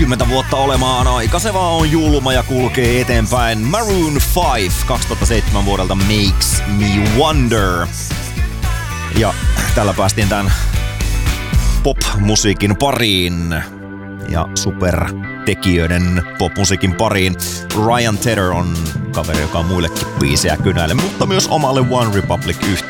20 vuotta olemaan aika. Se vaan on julma ja kulkee eteenpäin. Maroon 5 2007 vuodelta Makes Me Wonder. Ja tällä päästiin tämän pop-musiikin pariin ja supertekijöiden pop-musiikin pariin. Ryan Tedder on kaveri, joka on muillekin biisejä kynäille, mutta myös omalle One Republic-yhtyeelle